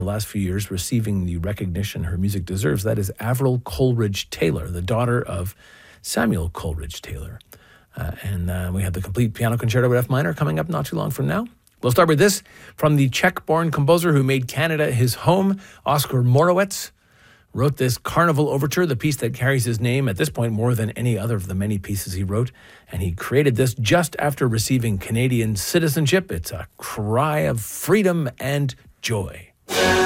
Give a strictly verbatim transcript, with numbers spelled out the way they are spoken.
the last few years receiving the recognition her music deserves. That is Avril Coleridge Taylor, the daughter of Samuel Coleridge Taylor. Uh, and uh, we have the complete piano concerto at F minor coming up not too long from now. We'll start with this from the Czech-born composer who made Canada his home, Oskar Morawetz. Wrote this Carnival Overture, the piece that carries his name at this point more than any other of the many pieces he wrote. And he created this just after receiving Canadian citizenship. It's a cry of freedom and joy.